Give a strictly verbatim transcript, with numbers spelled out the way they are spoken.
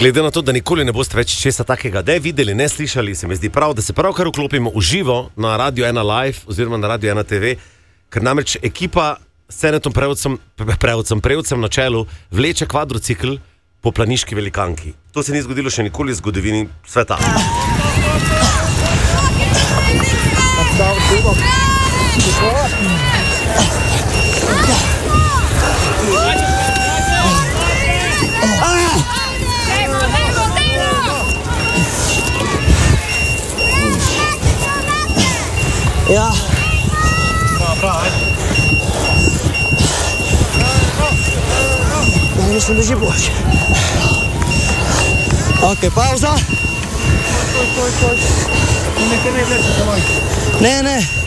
Glede na to, da nikoli ne boste več česa takega ne videli, ne slišali, se mi zdi prav, da se pravkar vklopimo v živo na Radio ena Live oziroma na Radio ena T V, ker namreč ekipa s Senetom Prevcem, Prevcem, Prevcem na čelu vleče kvadrocikl po planiški velikanki. To se ni zgodilo še nikoli v zgodovini sveta. Ja. Ja, mislim, da že boš. Ok, pauza. Ne, ne.